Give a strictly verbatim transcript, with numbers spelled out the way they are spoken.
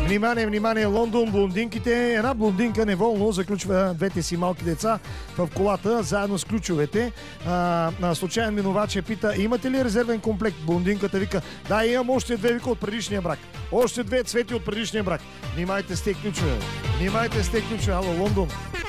Внимание, внимание, Лондон, блондинките. Една блондинка неволно заключва двете си малки деца в колата, заедно с ключовете. А, на случайен минувач я пита: имате ли резервен комплект? Блондинката вика: да, имам още две, вика, от предишния брак. Още две цвети от предишния брак. Внимайте с те ключове. Внимайте с те ключове. Ало, Лондон.